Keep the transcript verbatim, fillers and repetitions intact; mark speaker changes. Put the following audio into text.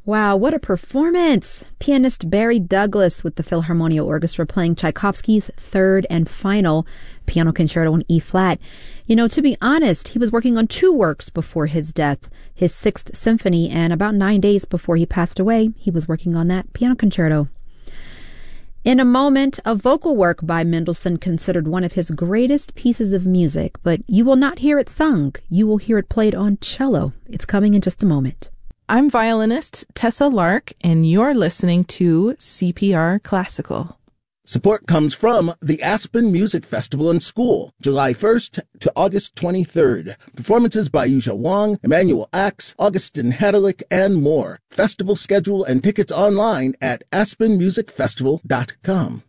Speaker 1: Wow, what a performance! Pianist Barry Douglas with the Philharmonia Orchestra playing Tchaikovsky's third and final piano concerto in E-flat. You know, to be honest, he was working on two works before his death, his Sixth Symphony, and about nine days before he passed away, he was working on that piano concerto. In a moment, a vocal work by Mendelssohn considered one of his greatest pieces of music, but you will not hear it sung. You will hear it played on cello. It's coming in just a moment.
Speaker 2: I'm violinist Tessa Lark, and you're listening to C P R Classical.
Speaker 3: Support comes from the Aspen Music Festival and School, July first to August twenty-third. Performances by Yuja Wang, Emmanuel Axe, Augustin Hadalick, and more. Festival schedule and tickets online at aspen music festival dot com.